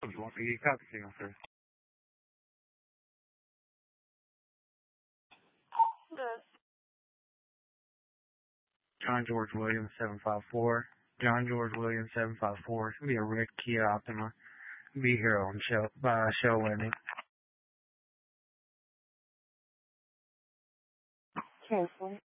You want me to get copy signal, sir? Good. John George Williams 754. John George Williams 754. It's gonna be a red Kia Optima. Be here on Shell Landing. Careful.